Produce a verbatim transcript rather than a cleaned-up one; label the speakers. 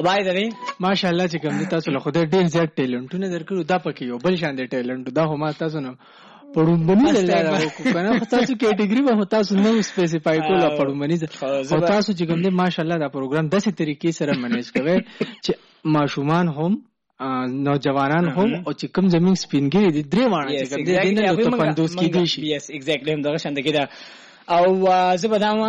Speaker 1: ابای درې
Speaker 2: ماشاءالله چې کوم تاسو له خدای ډیر زیات ټیلنټونه درکړو دا پکې یو بل شان دی ټیلنټ دا هم تاسو نه پړومبني دلته وکړو کنه تاسو کیټګری به تاسو نو سپیسیفای کوله پړومبني او تاسو چې کوم دی ماشاءالله دا پروګرام داسې طریقې سره منیج کوي چې ماشومان هم نوجوانان هم او چې کوم زمين سپینګری دي درې وانه چې کوم دي نه ته پندوس کې دي شي
Speaker 1: یس ایگزیکټلی هم دا شان دی او زبردام